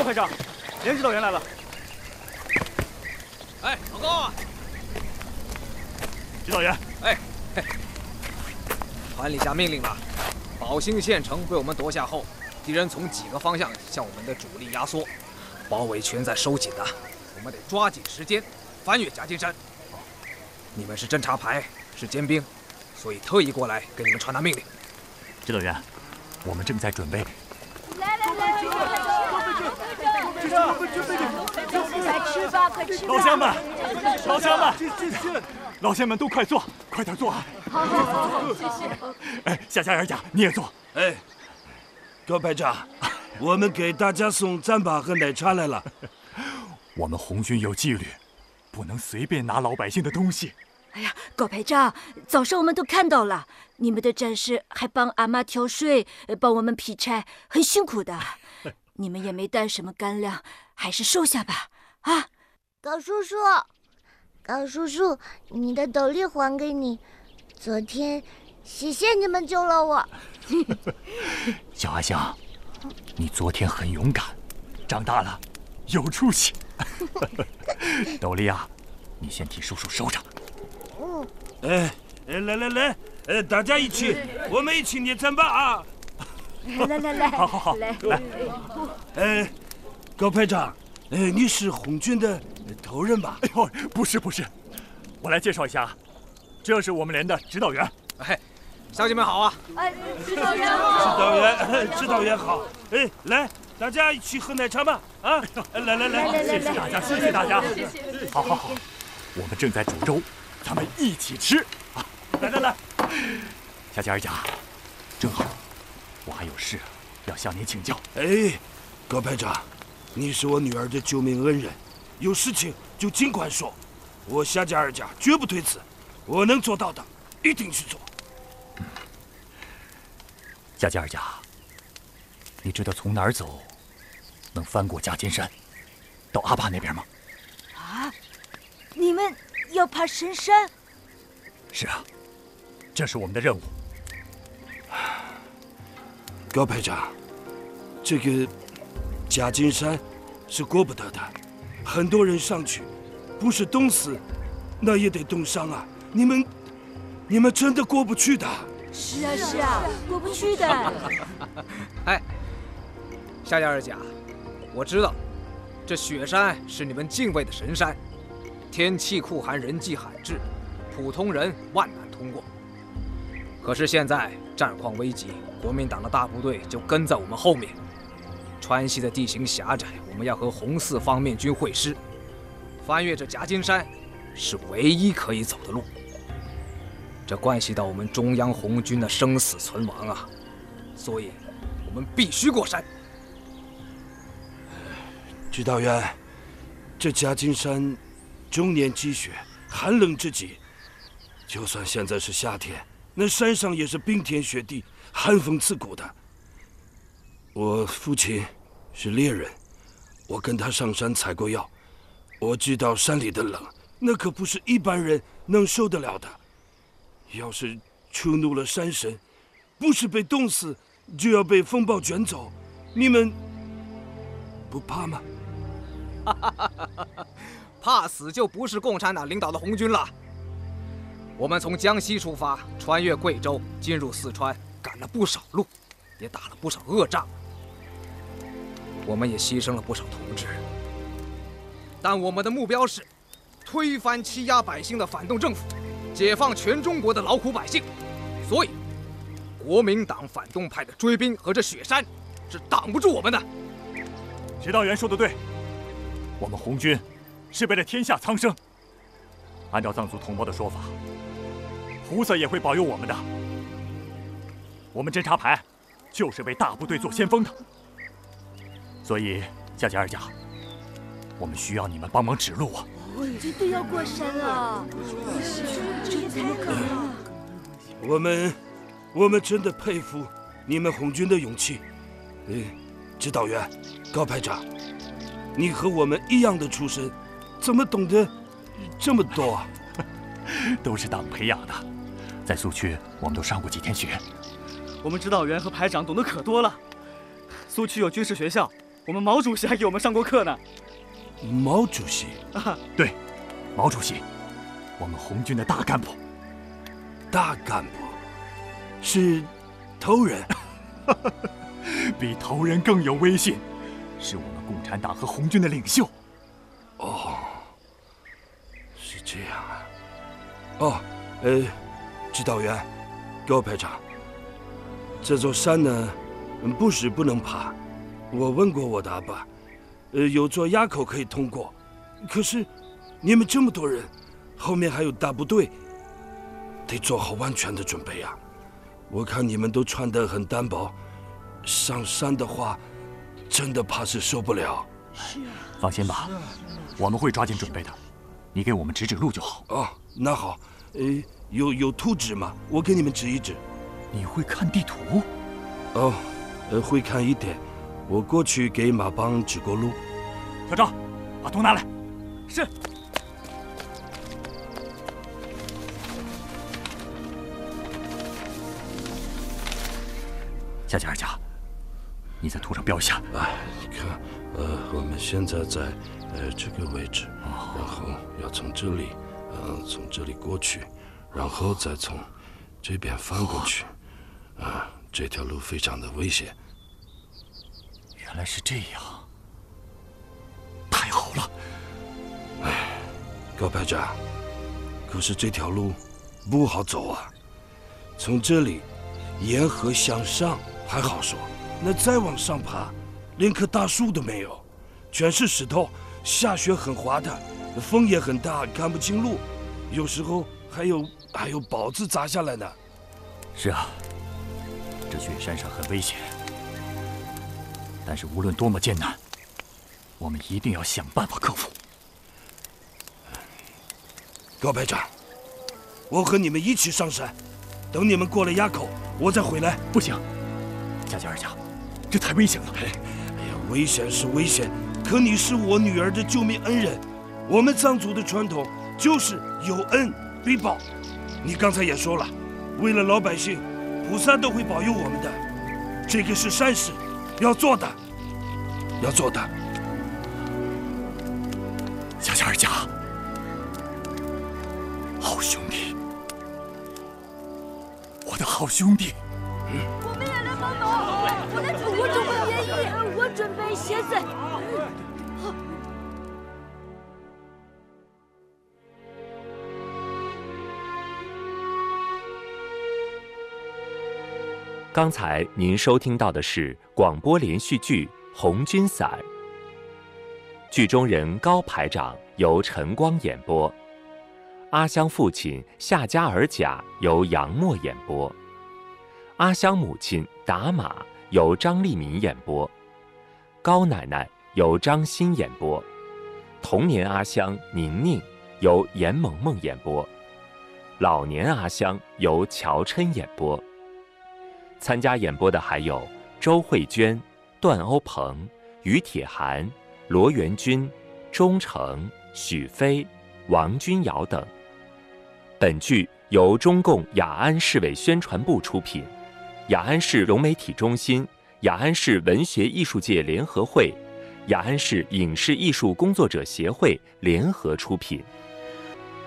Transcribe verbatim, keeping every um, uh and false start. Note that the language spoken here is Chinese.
排长，连指导员来了。 哎，报告啊！ 指导员， 哎，嘿，团里下命令了，宝兴县城被我们夺下后，敌人从几个方向向我们的主力压缩，包围圈在收紧的，我们得抓紧时间翻越夹金山。你们是侦察排，是尖兵，所以特意过来给你们传达命令。 指导员，我们正在准备。 来来来，快吃吧，快吃吧！ 老乡们，老乡们，老乡们都快坐，快点坐啊！ 好好好好，谢谢。 哎，夏家二甲，你也坐。 哎，高排长，我们给大家送糌粑和奶茶来了。 我们红军有纪律，不能随便拿老百姓的东西。 哎呀，高排长，早上我们都看到了，你们的战士还帮阿妈挑水，帮我们劈柴，很辛苦的。你们也没带什么干粮，还是收下吧。啊， 高叔叔，高叔叔，你的斗笠还给你。昨天，谢谢你们救了我。 小阿香，你昨天很勇敢，长大了有出息。斗笠啊，你先替叔叔收着。 嗯。 哎哎，来来来，呃，大家一起，我们一起捏糌粑啊！ 来来来， 好好好， 来来。 哎，高排长，哎，你是红军的头人吧？ 哎呦，不是不是，我来介绍一下，这是我们连的指导员。 哎，乡亲们好啊！ 哎，指导员好。 指导员，指导员好。哎，来，大家一起喝奶茶吧！啊，来来来， 谢谢大家，谢谢大家。好好好，我们正在煮粥，咱们一起吃啊！来来来，夏家二甲，正好，我还有事要向您请教。 哎，高排长，你是我女儿的救命恩人，有事情就尽管说，我夏家二甲绝不推辞，我能做到的，一定去做。 嗯，夏家二甲，你知道从哪儿走能翻过夹金山，到阿坝那边吗？ 啊，你们要爬神山？ 是啊，这是我们的任务。 高排长，这个夹金山是过不得的，很多人上去，不是冻死，那也得冻伤啊！你们，你们真的过不去的。 是啊是啊，过不去的。 哎，夏家二甲，我知道，这雪山是你们敬畏的神山，天气酷寒，人迹罕至，普通人万难通过。可是现在战况危急，国民党的大部队就跟在我们后面。川西的地形狭窄，我们要和红四方面军会师，翻越这夹金山是唯一可以走的路。这关系到我们中央红军的生死存亡啊，所以我们必须过山。 指导员，这夹金山终年积雪，寒冷之极，就算现在是夏天，那山上也是冰天雪地，寒风刺骨的。我父亲是猎人，我跟他上山采过药，我知道山里的冷，那可不是一般人能受得了的。要是触怒了山神，不是被冻死，就要被风暴卷走，你们不怕吗？ 怕死就不是共产党领导的红军了。我们从江西出发，穿越贵州，进入四川，赶了不少路，也打了不少恶仗。我们也牺牲了不少同志，但我们的目标是推翻欺压百姓的反动政府，解放全中国的劳苦百姓。所以，国民党反动派的追兵和这雪山是挡不住我们的。 指导员说的对，我们红军是为了天下苍生。按照藏族同胞的说法，菩萨也会保佑我们的。我们侦察排就是为大部队做先锋的，所以夏家二甲，我们需要你们帮忙指路啊！ 绝对要过山啊！这怎么可能？ 我们，我们真的佩服你们红军的勇气。嗯，指导员，高排长，你和我们一样的出身，怎么懂得这么多啊？ 都是党培养的，在苏区我们都上过几天学。 我们指导员和排长懂得可多了。苏区有军事学校， 我们毛主席还给我们上过课呢。 毛主席啊， 对，毛主席，我们红军的大干部。 大干部是头人， 比头人更有威信，是我们共产党和红军的领袖。 哦，是这样啊。哦，呃，指导员，高排长，这座山呢，不是不能爬。我问过我的阿爸，呃，有座垭口可以通过，可是你们这么多人，后面还有大部队，得做好万全的准备啊。我看你们都穿得很单薄，上山的话，真的怕是受不了。 是啊，放心吧，我们会抓紧准备的。你给我们指指路就好。 哦，那好，呃，有有图纸吗？我给你们指一指。 你会看地图？ 哦，呃，会看一点。我过去给马帮指过路。 小赵，把图拿来。 是。 夏家二家，你在图上标一下。 哎，你看，呃，我们现在在呃这个位置， 哦、 然后要从这里，呃，从这里过去，然后再从这边翻过去。啊、呃，这条路非常的危险。 原来是这样，太好了！ 哎，高排长，可是这条路不好走啊。从这里沿河向上还好说，那再往上爬，连棵大树都没有，全是石头，下雪很滑的，风也很大，看不清路，有时候还有还有宝子砸下来呢。 是啊，这雪山上很危险。但是无论多么艰难，我们一定要想办法克服。 高排长，我和你们一起上山，等你们过了垭口，我再回来。 不行，家家二家，这太危险了。 哎呀，危险是危险，可你是我女儿的救命恩人，我们藏族的传统就是有恩必报。你刚才也说了，为了老百姓，菩萨都会保佑我们的，这个是善事。要做的，要做的。 家家二家，好兄弟，我的好兄弟。 嗯、我们也来帮忙。我来，我准备棉衣，我准备鞋子。 刚才您收听到的是广播连续剧《红军伞》，剧中人高排长由陈光演播，阿香父亲夏加尔甲由杨默演播，阿香母亲达玛由张丽敏演播，高奶奶由张欣演播，童年阿香宁宁由严萌萌演播，老年阿香由乔琛演播。参加演播的还有周慧娟、段欧鹏、于铁涵、罗元军、钟诚、许飞、王君瑶等。本剧由中共雅安市委宣传部出品，雅安市融媒体中心、雅安市文学艺术界联合会、雅安市影视艺术工作者协会联合出品。